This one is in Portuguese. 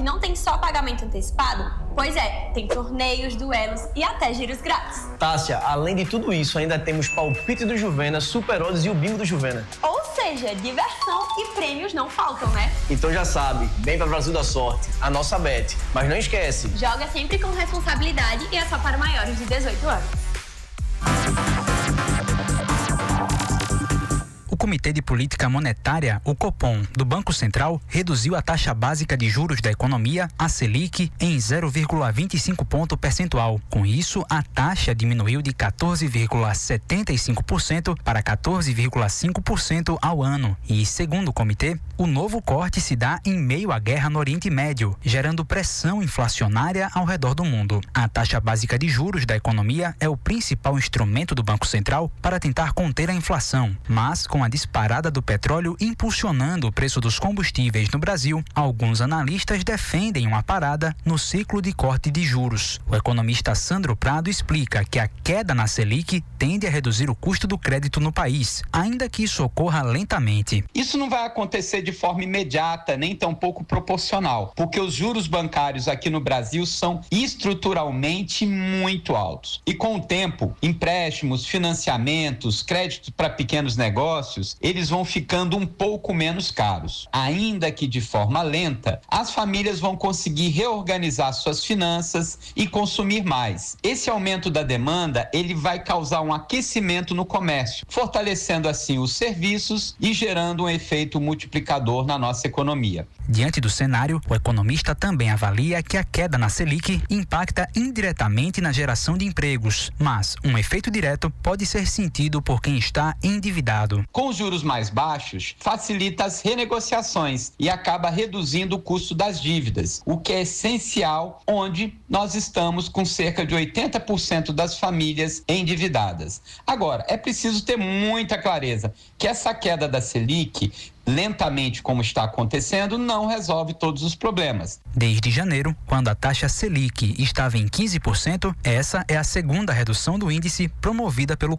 que não tem só pagamento antecipado? Pois é, tem torneios, duelos e até giros grátis. Tássia, além de tudo isso, ainda temos palpite do Juvena, Super Odds e o bingo do Juvena. Ou seja, diversão e prêmios não faltam, né? Então já sabe, vem para Brasil da Sorte, a nossa bet. Mas não esquece, joga sempre com responsabilidade e é só para maiores de 18 anos. O Comitê de Política Monetária, o Copom, do Banco Central, reduziu a taxa básica de juros da economia, a Selic, em 0,25 ponto percentual. Com isso, a taxa diminuiu de 14,75% para 14,5% ao ano. E, segundo o comitê, o novo corte se dá em meio à guerra no Oriente Médio, gerando pressão inflacionária ao redor do mundo. A taxa básica de juros da economia é o principal instrumento do Banco Central para tentar conter a inflação, mas com a disparada do petróleo impulsionando o preço dos combustíveis no Brasil, alguns analistas defendem uma parada no ciclo de corte de juros. O economista Sandro Prado explica que a queda na Selic tende a reduzir o custo do crédito no país, ainda que isso ocorra lentamente. Isso não vai acontecer de forma imediata, nem tampouco proporcional, porque os juros bancários aqui no Brasil são estruturalmente muito altos. E com o tempo, empréstimos, financiamentos, créditos para pequenos negócios, eles vão ficando um pouco menos caros. Ainda que de forma lenta, as famílias vão conseguir reorganizar suas finanças e consumir mais. Esse aumento da demanda, ele vai causar um aquecimento no comércio, fortalecendo assim os serviços e gerando um efeito multiplicador na nossa economia. Diante do cenário, o economista também avalia que a queda na Selic impacta indiretamente na geração de empregos, mas um efeito direto pode ser sentido por quem está endividado. Com os juros mais baixos, facilita as renegociações e acaba reduzindo o custo das dívidas, o que é essencial onde nós estamos com cerca de 80% das famílias endividadas. Agora, é preciso ter muita clareza que essa queda da Selic, lentamente como está acontecendo, não resolve todos os problemas. Desde janeiro, quando a taxa Selic estava em 15%, essa é a segunda redução do índice promovida pelo